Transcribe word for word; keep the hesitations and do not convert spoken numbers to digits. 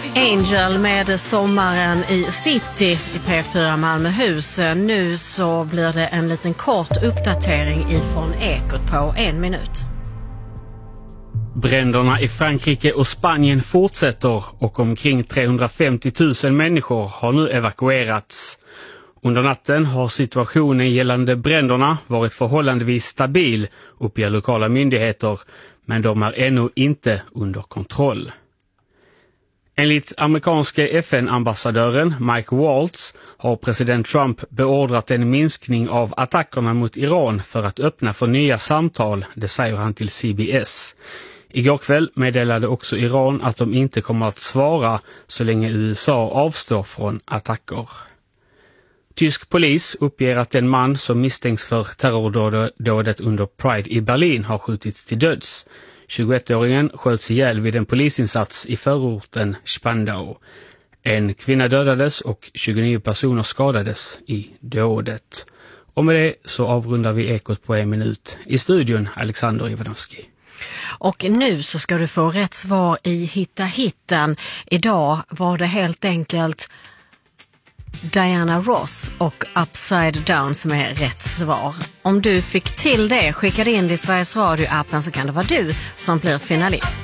Angel med Sommaren i City i P fyra Malmöhus. Nu så blir det en liten kort uppdatering ifrån Ekot på en minut. Bränderna i Frankrike och Spanien fortsätter och omkring trehundrafemtio tusen människor har nu evakuerats. Under natten har situationen gällande bränderna varit förhållandevis stabil, uppger lokala myndigheter, men de är ännu inte under kontroll. Enligt amerikanske F N-ambassadören Mike Waltz har president Trump beordrat en minskning av attackerna mot Iran för att öppna för nya samtal, det säger han till C B S. Igår kväll meddelade också Iran att de inte kommer att svara så länge U S A avstår från attacker. Tysk polis uppger att en man som misstänks för terrordådet under Pride i Berlin har skjutits till döds. tjugoettåringen sköts ihjäl vid en polisinsats i förorten Spandau. En kvinna dödades och tjugonio personer skadades i dådet. Och med det så avrundar vi Ekot på en minut. I studion Alexander Ivanovski. Och nu så ska du få rätt svar i Hitta Hitten. Idag var det helt enkelt Diana Ross och Upside Down som är rätt svar. Om du fick till det, skicka in det i Sveriges Radio-appen så kan det vara du som blir finalist.